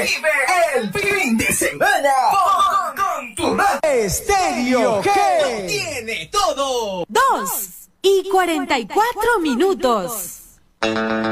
el fin de semana con tu radio. Estéreo G Lo tiene todo. 2:44.